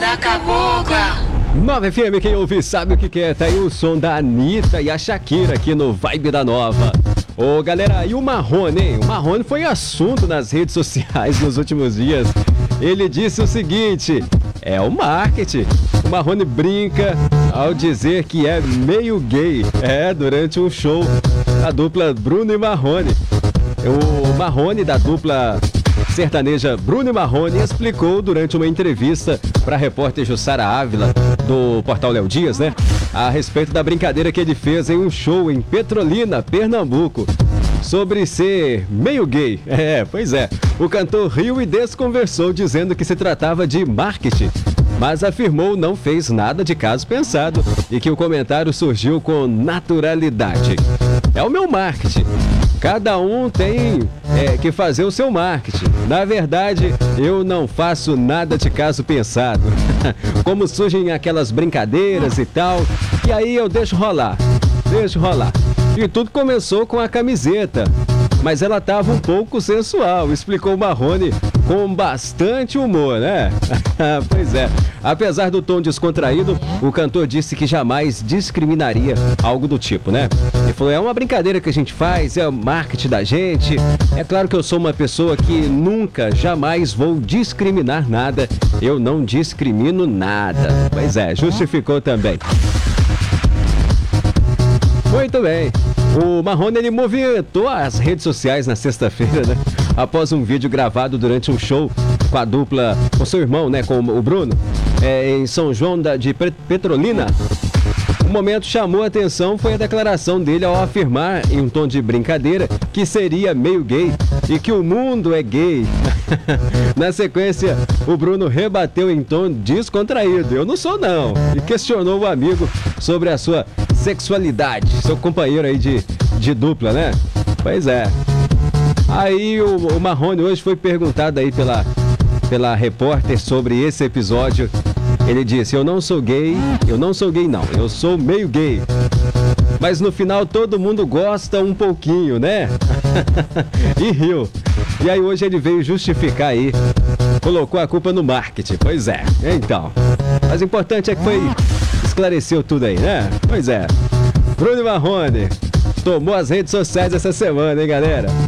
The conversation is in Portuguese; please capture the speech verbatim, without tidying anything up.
da cabocla. nove F M, quem ouve sabe o que que é. Tá aí o som da Anitta e a Shakira aqui no Vibe da Nova. Ô galera, e o Marrone, hein? O Marrone foi assunto nas redes sociais nos últimos dias. Ele disse o seguinte: é o marketing. O Marrone brinca ao dizer que é meio gay. É, durante um show da dupla Bruno e Marrone. O Marrone, da dupla sertaneja Bruno e Marrone, explicou durante uma entrevista para a repórter Jussara Ávila, do portal Léo Dias, né? A respeito da brincadeira que ele fez em um show em Petrolina, Pernambuco, sobre ser meio gay. É, pois é. O cantor riu e desconversou, dizendo que se tratava de marketing, mas afirmou não fez nada de caso pensado e que o comentário surgiu com naturalidade. É o meu marketing. Cada um tem é, que fazer o seu marketing. Na verdade, eu não faço nada de caso pensado. Como surgem aquelas brincadeiras e tal, e aí eu deixo rolar, deixo rolar. E tudo começou com a camiseta, mas ela tava um pouco sensual, explicou o Marrone com bastante humor, né? Pois é. Apesar do tom descontraído, o cantor disse que jamais discriminaria algo do tipo, né? Ele falou, é uma brincadeira que a gente faz, é o marketing da gente. É claro que eu sou uma pessoa que nunca, jamais vou discriminar nada. Eu não discrimino nada. Pois é, justificou também. Muito bem. O Marrone, ele movimentou as redes sociais na sexta-feira, né? Após um vídeo gravado durante um show com a dupla, com seu irmão, né? Com o Bruno, é, em São João da, de Petrolina. O momento chamou a atenção foi a declaração dele ao afirmar, em um tom de brincadeira, que seria meio gay e que o mundo é gay. Na sequência, o Bruno rebateu em tom descontraído. Eu não sou não. E questionou o amigo sobre a sua sexualidade. Seu companheiro aí de, de dupla, né? Pois é. Aí o, o Marrone hoje foi perguntado aí pela, pela repórter sobre esse episódio. Ele disse, eu não sou gay, eu não sou gay não, eu sou meio gay. Mas no final todo mundo gosta um pouquinho, né? E riu. E aí hoje ele veio justificar aí, colocou a culpa no marketing. Pois é, então. Mas o importante é que foi, esclareceu tudo aí, né? Pois é. Bruno Marrone tomou as redes sociais essa semana, hein, galera?